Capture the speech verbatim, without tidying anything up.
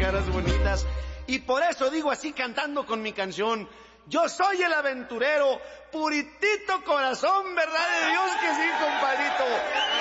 caras bonitas. Y por eso digo así cantando con mi canción: yo soy el aventurero, puritito corazón, verdad de Dios que sí, compadrito.